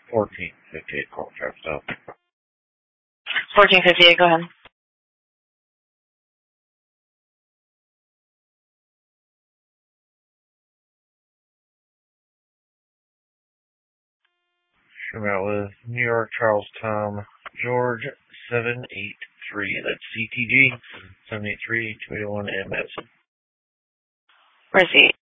1458 Coral Drive South. 1458, go ahead. I'm out with New York, Charles, Tom, George, 783. That's CTG, 783-281 MS. Where's he?